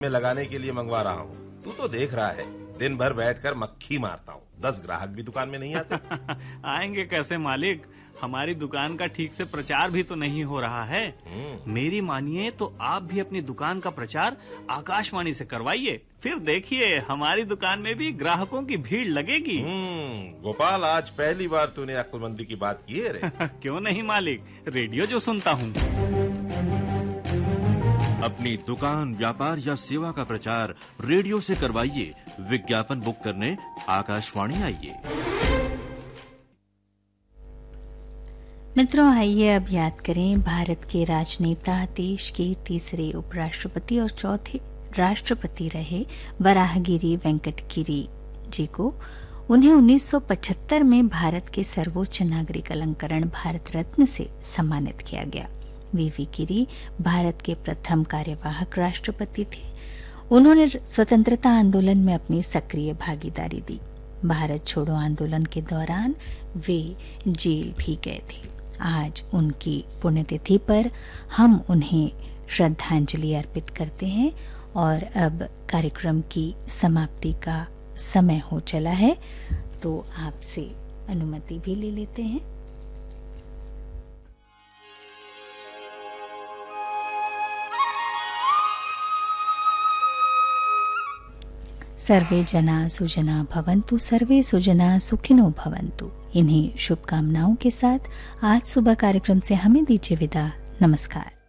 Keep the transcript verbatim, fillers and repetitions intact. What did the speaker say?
में लगाने के लिए मंगवा रहा हूँ। तू तो देख रहा है, दिन भर बैठकर मक्खी मारता हूँ। दस ग्राहक भी दुकान में नहीं आते। आएंगे कैसे मालिक? हमारी दुकान का ठीक से प्रचार भी तो नहीं हो रहा है। मेरी मानिए तो आप भी अपनी दुकान का प्रचार आकाशवाणी से करवाइए, फिर देखिए हमारी दुकान में भी ग्राहकों की भीड़ लगेगी। गोपाल, आज पहली बार तूने अक्लमंदी की बात की है रे। क्यों नहीं मालिक, रेडियो जो सुनता हूँ। अपनी दुकान, व्यापार या सेवा का प्रचार रेडियो से करवाइए। विज्ञापन बुक करने आकाशवाणी आइए। मित्रों, आइए अब याद करें भारत के राजनेता, देश के तीसरे उपराष्ट्रपति और चौथे राष्ट्रपति रहे वराहगिरी वेंकटगिरी जी को। उन्हें उन्नीस सौ पचहत्तर में भारत के सर्वोच्च नागरिक अलंकरण भारत रत्न से सम्मानित किया गया। वीवी गिरी भारत के प्रथम कार्यवाहक राष्ट्रपति थे। उन्होंने स्वतंत्रता आंदोलन में अपनी सक्रिय भागीदारी दी। भारत छोड़ो आंदोलन के दौरान वे जेल भी गए थे। आज उनकी पुण्यतिथि पर हम उन्हें श्रद्धांजलि अर्पित करते हैं और अब कार्यक्रम की समाप्ति का समय हो चला है, तो आपसे अनुमति भी ले लेते हैं। सर्वे जना सुजना भवन्तु, सर्वे सुजना सुखिनो भवन्तु। इन्हीं शुभकामनाओं के साथ आज सुबह कार्यक्रम से हमें दीजिए विदा। नमस्कार।